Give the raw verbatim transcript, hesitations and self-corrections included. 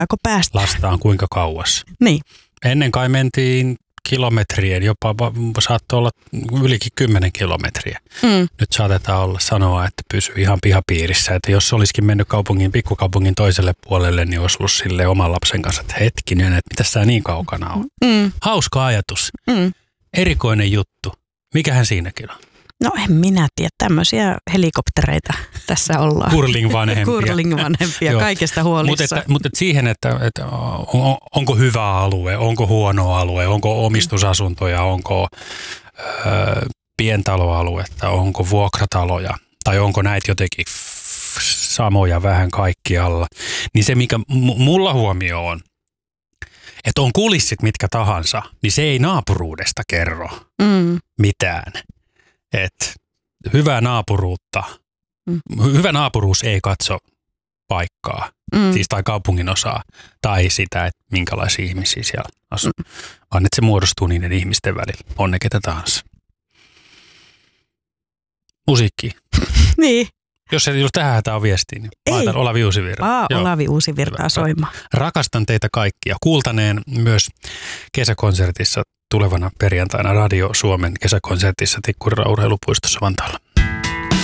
Saako päästä? lastaan kuinka kauas. Niin. Ennen kai mentiin kilometrien, jopa saattoi olla ylikin kymmenen kilometriä. Mm. Nyt saatetaan olla sanoa, että pysyy ihan pihapiirissä. Että jos olisikin mennyt kaupungin, pikkukaupungin toiselle puolelle, niin olisi ollut silleen oman lapsen kanssa, että hetkinen, että mitä sä niin kaukana on. Mm. Hauska ajatus. Mm. Erikoinen juttu. Mikähän siinäkin on? No en minä tiedä. Tämmöisiä helikoptereita tässä ollaan. Kurling-vanhempia. Kurling-vanhempia, kaikesta huolissa. Mutta, mutta siihen, että, että on, onko hyvä alue, onko huono alue, onko omistusasuntoja, onko ö, pientaloaluetta, onko vuokrataloja tai onko näitä jotenkin samoja vähän kaikkialla. Niin se, mikä mulla huomio on, että on kulissit mitkä tahansa, niin se ei naapuruudesta kerro mm. mitään. Että hyvää naapuruutta, mm. hyvä naapuruus ei katso paikkaa, mm. siis tai kaupungin osaa, tai sitä, että minkälaisia ihmisiä siellä asuu, mm. vaan että se muodostuu niiden ihmisten välillä, on ne ketä tahansa. Musiikki. Niin. Jos ei jos tähän hätää on viestiä, niin laitan Olavi Uusivirta. Aa, Olavi Uusivirtaa soimaan. Rakastan teitä kaikkia. Kuultaneen myös kesäkonsertissa tulevana perjantaina Radio Suomen kesäkonsertissa Tikkurila urheilupuistossa Vantaalla.